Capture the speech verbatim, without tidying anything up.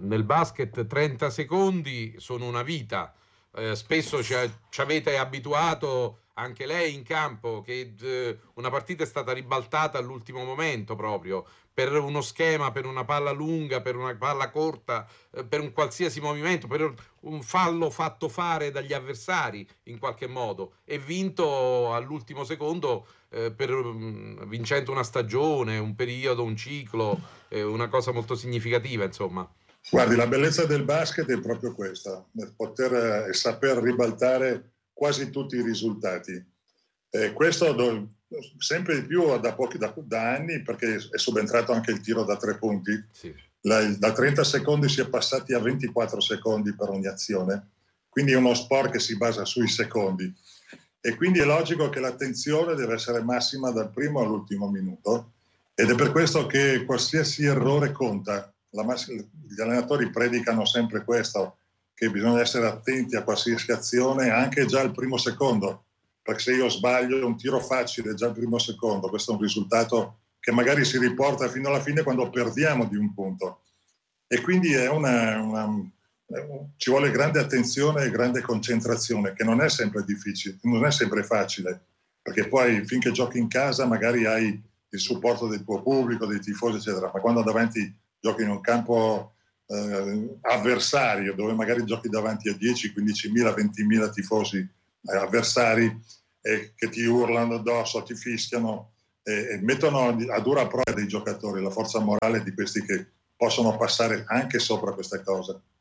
nel basket trenta secondi sono una vita. Eh, spesso ci, ci avete abituato, anche lei in campo, che eh, una partita è stata ribaltata all'ultimo momento proprio per uno schema, per una palla lunga, per una palla corta, eh, per un qualsiasi movimento, per un fallo fatto fare dagli avversari in qualche modo e vinto all'ultimo secondo, eh, per, mm, vincendo una stagione, un periodo, un ciclo, eh, una cosa molto significativa, insomma. Guardi, la bellezza del basket è proprio questa, poter e saper ribaltare quasi tutti i risultati. E questo do, sempre di più da, pochi, da, da anni, perché è subentrato anche il tiro da tre punti. Sì. La, da trenta secondi si è passati a ventiquattro secondi per ogni azione, quindi è uno sport che si basa sui secondi. E quindi è logico che l'attenzione deve essere massima dal primo all'ultimo minuto, ed è per questo che qualsiasi errore conta. La mass- gli allenatori predicano sempre questo, che bisogna essere attenti a qualsiasi azione anche già al primo secondo, perché se io sbaglio un tiro facile già al primo secondo, questo è un risultato che magari si riporta fino alla fine quando perdiamo di un punto. E quindi è una, una, ci vuole grande attenzione e grande concentrazione, che non è sempre difficile, non è sempre facile, perché poi finché giochi in casa magari hai il supporto del tuo pubblico, dei tifosi eccetera, ma quando davanti giochi in un campo eh, avversario, dove magari giochi davanti a dieci, quindicimila, ventimila tifosi eh, avversari eh, che ti urlano addosso, ti fischiano eh, e mettono a dura prova dei giocatori la forza morale di questi che possono passare anche sopra queste cose.